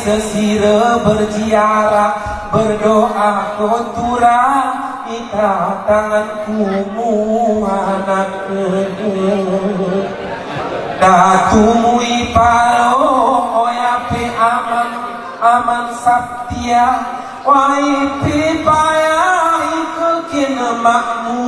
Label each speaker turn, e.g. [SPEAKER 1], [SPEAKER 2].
[SPEAKER 1] sesira berziarah berdoa kontura ita tanganku muhanak datumui palo oyape aman aman sabtia waipi payah ikekin makmu